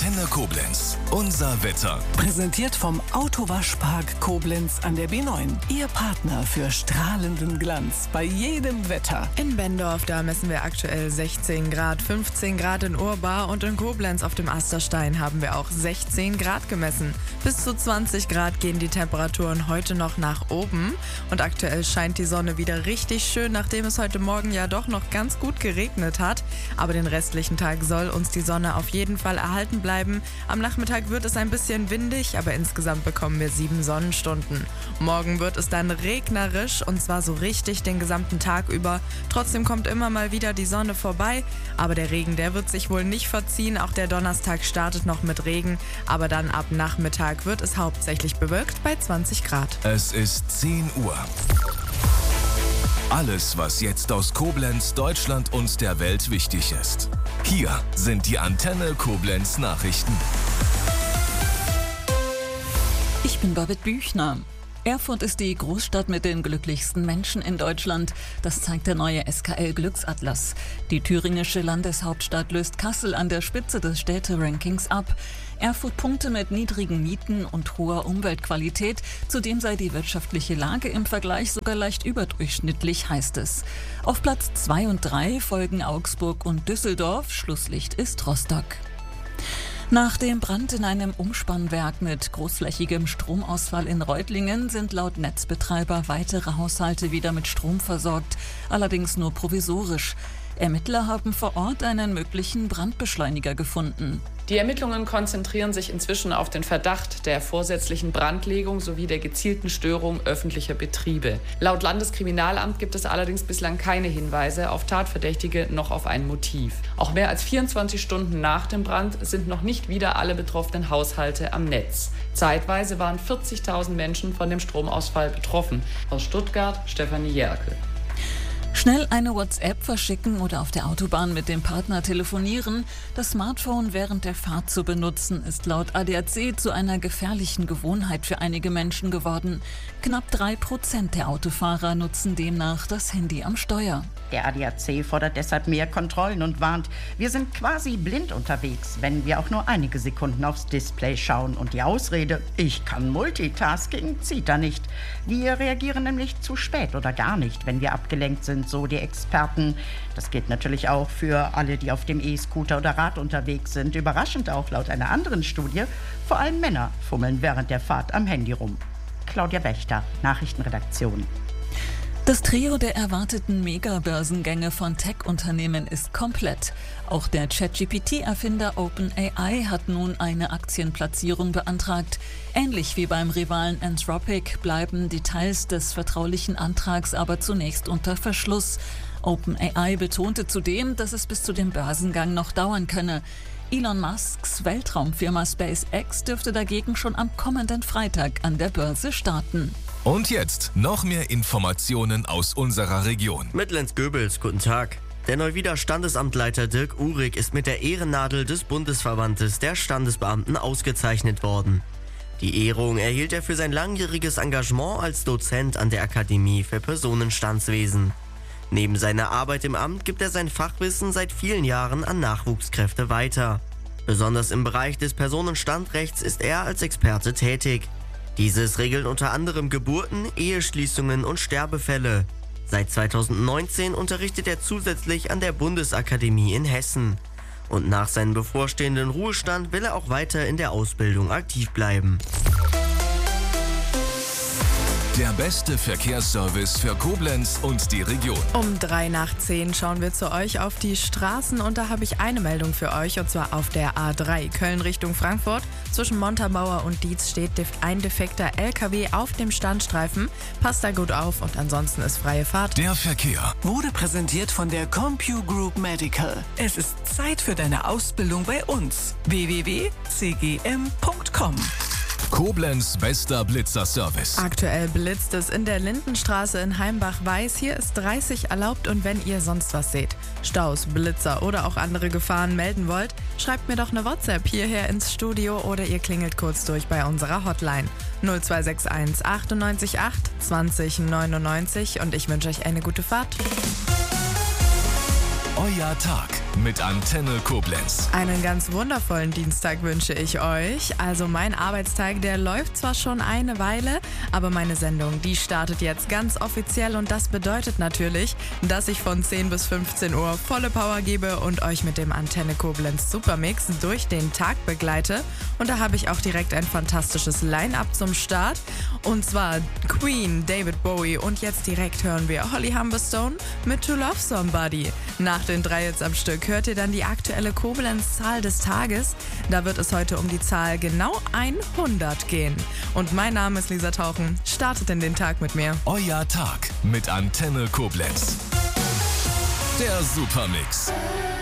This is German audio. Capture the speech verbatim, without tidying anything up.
Antenne Koblenz. Unser Wetter. Präsentiert vom Autowaschpark Koblenz an der B neun. Ihr Partner für strahlenden Glanz bei jedem Wetter. In Bendorf, da messen wir aktuell sechzehn Grad, fünfzehn Grad in Urbar und in Koblenz auf dem Asterstein haben wir auch sechzehn Grad gemessen. Bis zu zwanzig Grad gehen die Temperaturen heute noch nach oben und aktuell scheint die Sonne wieder richtig schön, nachdem es heute Morgen ja doch noch ganz gut geregnet hat. Aber den restlichen Tag soll uns die Sonne auf jeden Fall erhalten bleiben. Am Nachmittag wird es ein bisschen windig, aber insgesamt bekommen wir sieben Sonnenstunden. Morgen wird es dann regnerisch und zwar so richtig den gesamten Tag über. Trotzdem kommt immer mal wieder die Sonne vorbei, aber der Regen, der wird sich wohl nicht verziehen. Auch der Donnerstag startet noch mit Regen, aber dann ab Nachmittag wird es hauptsächlich bewölkt bei zwanzig Grad. Es ist zehn Uhr. Alles, was jetzt aus Koblenz, Deutschland und der Welt wichtig ist. Hier sind die Antenne Koblenz Nachrichten. Ich bin Babette Büchner. Erfurt ist die Großstadt mit den glücklichsten Menschen in Deutschland. Das zeigt der neue S K L-Glücksatlas. Die thüringische Landeshauptstadt löst Kassel an der Spitze des Städterankings ab. Erfurt punkte mit niedrigen Mieten und hoher Umweltqualität. Zudem sei die wirtschaftliche Lage im Vergleich sogar leicht überdurchschnittlich, heißt es. Auf Platz zwei und drei folgen Augsburg und Düsseldorf. Schlusslicht ist Rostock. Nach dem Brand in einem Umspannwerk mit großflächigem Stromausfall in Reutlingen sind laut Netzbetreiber weitere Haushalte wieder mit Strom versorgt, allerdings nur provisorisch. Ermittler haben vor Ort einen möglichen Brandbeschleuniger gefunden. Die Ermittlungen konzentrieren sich inzwischen auf den Verdacht der vorsätzlichen Brandlegung sowie der gezielten Störung öffentlicher Betriebe. Laut Landeskriminalamt gibt es allerdings bislang keine Hinweise auf Tatverdächtige noch auf ein Motiv. Auch mehr als vierundzwanzig Stunden nach dem Brand sind noch nicht wieder alle betroffenen Haushalte am Netz. Zeitweise waren vierzigtausend Menschen von dem Stromausfall betroffen. Aus Stuttgart, Stefanie Jerkel. Schnell eine WhatsApp verschicken oder auf der Autobahn mit dem Partner telefonieren. Das Smartphone während der Fahrt zu benutzen, ist laut A D A C zu einer gefährlichen Gewohnheit für einige Menschen geworden. Knapp drei Prozent der Autofahrer nutzen demnach das Handy am Steuer. Der A D A C fordert deshalb mehr Kontrollen und warnt, wir sind quasi blind unterwegs, wenn wir auch nur einige Sekunden aufs Display schauen. Und die Ausrede, ich kann Multitasking, zieht da nicht. Wir reagieren nämlich zu spät oder gar nicht, wenn wir abgelenkt sind, so die Experten. Das gilt natürlich auch für alle, die auf dem E-Scooter oder Rad unterwegs sind. Überraschend auch laut einer anderen Studie, vor allem Männer fummeln während der Fahrt am Handy rum. Claudia Wächter, Nachrichtenredaktion. Das Trio der erwarteten Megabörsengänge von Tech-Unternehmen ist komplett. Auch der ChatGPT-Erfinder OpenAI hat nun eine Aktienplatzierung beantragt. Ähnlich wie beim Rivalen Anthropic bleiben Details des vertraulichen Antrags aber zunächst unter Verschluss. OpenAI betonte zudem, dass es bis zu dem Börsengang noch dauern könne. Elon Musks Weltraumfirma SpaceX dürfte dagegen schon am kommenden Freitag an der Börse starten. Und jetzt noch mehr Informationen aus unserer Region. Mittlens-Göbels, guten Tag. Der Neuwieder Standesamtleiter Dirk Uhrig ist mit der Ehrennadel des Bundesverbandes der Standesbeamten ausgezeichnet worden. Die Ehrung erhielt er für sein langjähriges Engagement als Dozent an der Akademie für Personenstandswesen. Neben seiner Arbeit im Amt gibt er sein Fachwissen seit vielen Jahren an Nachwuchskräfte weiter. Besonders im Bereich des Personenstandrechts ist er als Experte tätig. Dieses regelt unter anderem Geburten, Eheschließungen und Sterbefälle. Seit zweitausendneunzehn unterrichtet er zusätzlich an der Bundesakademie in Hessen. Und nach seinem bevorstehenden Ruhestand will er auch weiter in der Ausbildung aktiv bleiben. Der beste Verkehrsservice für Koblenz und die Region. Um drei nach zehn schauen wir zu euch auf die Straßen und da habe ich eine Meldung für euch und zwar auf der A drei Köln Richtung Frankfurt. Zwischen Montabaur und Dietz steht ein defekter L K W auf dem Standstreifen. Passt da gut auf und ansonsten ist freie Fahrt. Der Verkehr Wurde präsentiert von der CompuGroup Medical. Es ist Zeit für deine Ausbildung bei uns. w w w punkt c g m punkt com. Koblenz bester Blitzer-Service. Aktuell blitzt es in der Lindenstraße in Heimbach-Weiß. Hier ist dreißig erlaubt und wenn ihr sonst was seht, Staus, Blitzer oder auch andere Gefahren melden wollt, schreibt mir doch eine WhatsApp hierher ins Studio oder ihr klingelt kurz durch bei unserer Hotline null zwei sechs eins achtundneunzig acht zwanzig neunundneunzig und ich wünsche euch eine gute Fahrt. Euer Tag mit Antenne Koblenz. Einen ganz wundervollen Dienstag wünsche ich euch. Also mein Arbeitstag, der läuft zwar schon eine Weile, aber meine Sendung, die startet jetzt ganz offiziell und das bedeutet natürlich, dass ich von zehn bis fünfzehn Uhr volle Power gebe und euch mit dem Antenne Koblenz Supermix durch den Tag begleite. Und da habe ich auch direkt ein fantastisches Line-Up zum Start. Und zwar Queen, David Bowie und jetzt direkt hören wir Holly Humberstone mit To Love Somebody. Nach den drei jetzt am Stück hört ihr dann die aktuelle Koblenz-Zahl des Tages. Da wird es heute um die Zahl genau hundert gehen. Und mein Name ist Lisa Tauchen. Startet in den Tag mit mir. Euer Tag mit Antenne Koblenz. Der Supermix.